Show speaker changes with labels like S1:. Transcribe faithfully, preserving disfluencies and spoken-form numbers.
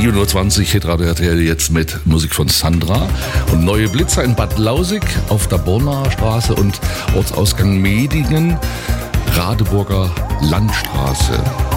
S1: sieben Uhr zwanzig, Hitradio R T L jetzt mit Musik von Sandra. Und neue Blitzer in Bad Lausig auf der Bornaer Straße und Ortsausgang Medingen, Radeburger Landstraße.